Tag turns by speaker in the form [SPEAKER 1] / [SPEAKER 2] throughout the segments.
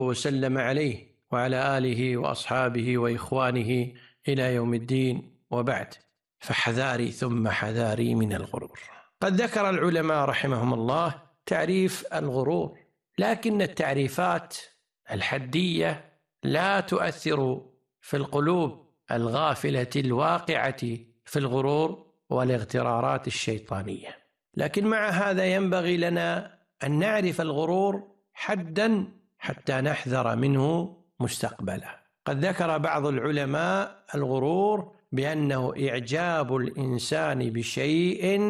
[SPEAKER 1] وسلم عليه وعلى آله وأصحابه وإخوانه إلى يوم الدين، وبعد، فحذاري ثم حذاري من الغرور. قد ذكر العلماء رحمهم الله تعريف الغرور، لكن التعريفات الحدية لا تؤثر في القلوب الغافلة الواقعة في الغرور والاغترارات الشيطانية. لكن مع هذا ينبغي لنا أن نعرف الغرور حداً حتى نحذر منه مستقبلا. قد ذكر بعض العلماء الغرور بأنه إعجاب الإنسان بشيء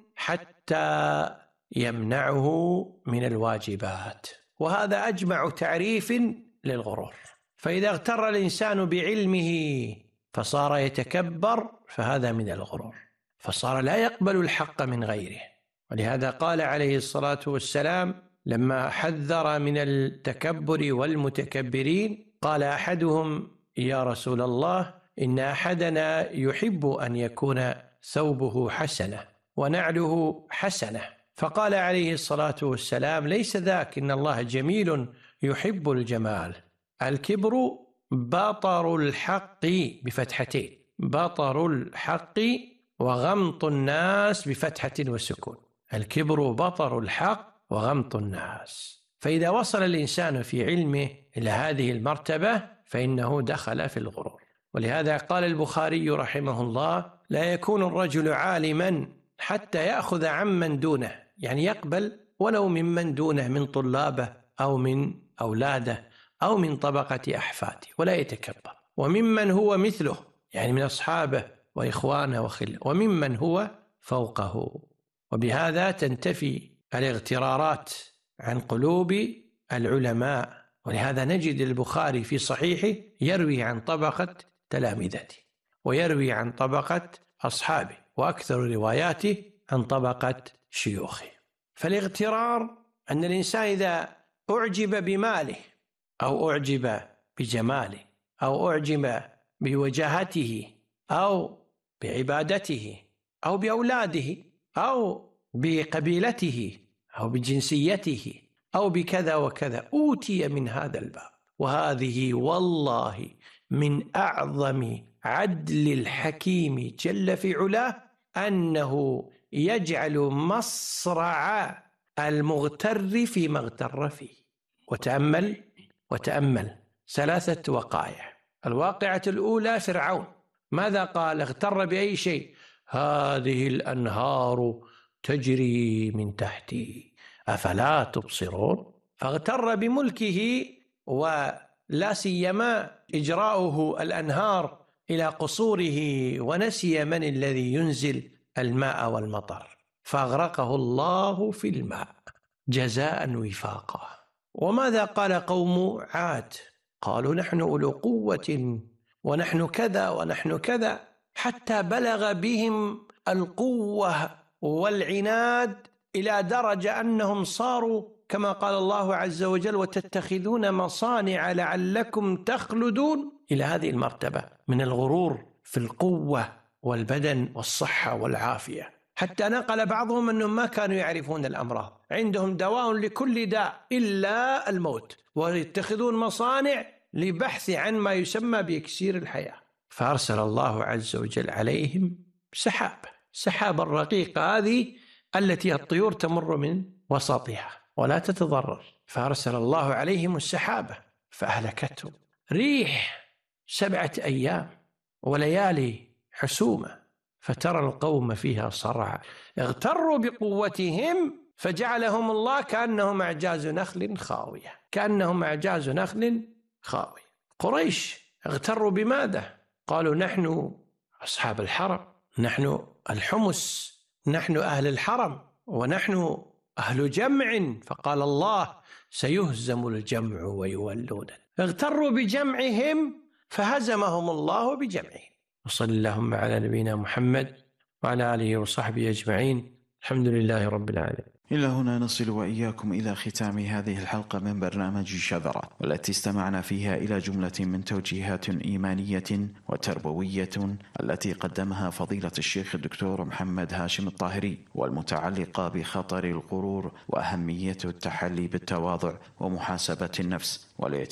[SPEAKER 1] حتى يمنعه من الواجبات، وهذا أجمع تعريف للغرور. فإذا اغتر الإنسان بعلمه فصار يتكبر فهذا من الغرور، فصار لا يقبل الحق من غيره. ولهذا قال عليه الصلاة والسلام لما حذر من التكبر والمتكبرين، قال أحدهم: يا رسول الله، إن أحدنا يحب أن يكون ثوبه حسنة ونعله حسنة. فقال عليه الصلاة والسلام: ليس ذاك، إن الله جميل يحب الجمال. الكبر بطر الحق بفتحتين، بطر الحق، وغمط الناس بفتحة وسكون. الكبر بطر الحق وغمط الناس. فإذا وصل الإنسان في علمه إلى هذه المرتبة فإنه دخل في الغرور. ولهذا قال البخاري رحمه الله: لا يكون الرجل عالما حتى يأخذ عمن دونه، يعني يقبل ولو ممن دونه من طلابه أو من أولاده أو من طبقة أحفاده، ولا يتكبر، وممن هو مثله، يعني من أصحابه وإخوانه وخله، وممن هو فوقه. وبهذا تنتفي الاغترارات عن قلوب العلماء. ولهذا نجد البخاري في صحيحه يروي عن طبقة تلامذته، ويروي عن طبقة أصحابه، وأكثر رواياته عن طبقة شيوخه. فالاغترار أن الإنسان إذا أعجب بماله أو أعجب بجماله أو أعجب بوجاهته أو بعبادته أو بأولاده أو بقبيلته أو بجنسيته أو بكذا وكذا، أوتي من هذا الباب. وهذه والله من أعظم عدل الحكيم جل في علاه، أنه يجعل مصرع المغتر فيما اغتر فيه. وتأمل 3 وقائع. الواقعة الأولى فرعون، ماذا قال؟ اغتر بأي شيء؟ هذه الأنهار تجري من تحتي أفلا تبصرون. فاغتر بملكه، ولا سيما إجراؤه الأنهار إلى قصوره، ونسي من الذي ينزل الماء والمطر، فأغرقه الله في الماء جزاء وفاقا. وماذا قال قوم عاد؟ قالوا: نحن أولو قوة ونحن كذا ونحن كذا، حتى بلغ بهم القوة والعناد إلى درجة أنهم صاروا كما قال الله عز وجل: وتتخذون مصانع لعلكم تخلدون. إلى هذه المرتبة من الغرور في القوة والبدن والصحة والعافية، حتى نقل بعضهم أنهم ما كانوا يعرفون الأمراض، عندهم دواء لكل داء إلا الموت، ويتخذون مصانع لبحث عن ما يسمى بإكسير الحياة. فأرسل الله عز وجل عليهم سحاب الرقيقة هذه التي الطيور تمر من وسطها ولا تتضرر، فأرسل الله عليهم السحابة فأهلكتهم. ريح 7 أيام وليالي حسومة، فترى القوم فيها صرعى، اغتروا بقوتهم فجعلهم الله كأنهم أعجاز نخل خاوية. قريش اغتروا بماذا؟ قالوا: نحن أصحاب الحرم، نحن الحمس، نحن أهل الحرم، ونحن أهل جمع. فقال الله: سيهزم الجمع ويولون. اغتروا بجمعهم فهزمهم الله بجمعهم. وصلى اللهم على نبينا محمد وعلى آله وصحبه أجمعين. الحمد لله رب العالمين.
[SPEAKER 2] إلى هنا نصل وإياكم إلى ختام هذه الحلقة من برنامج شذرة، والتي استمعنا فيها إلى جملة من توجيهات إيمانية وتربوية التي قدمها فضيلة الشيخ الدكتور محمد هاشم الطاهري، والمتعلقة بخطر الغرور وأهمية التحلي بالتواضع ومحاسبة النفس